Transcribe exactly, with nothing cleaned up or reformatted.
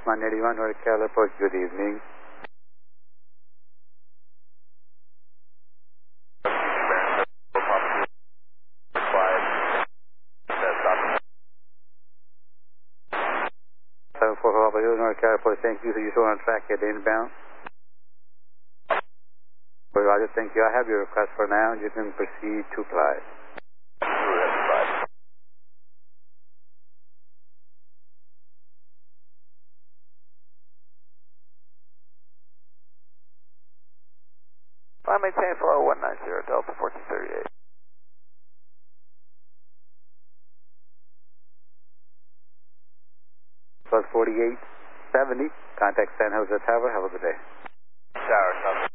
nine eighty-one, North Carolina Airport, good evening. seven four four Papa Hill, North Carolina Airport, thank you. So you're still on track at inbound? Well, Roger, thank you. I have your request for now. You can proceed to fly. I maintain four oh one nine zero, Delta fourteen thirty-eight. Plus forty-eight seventy, contact San Jose Tower. Have a good day. Tower, Tower.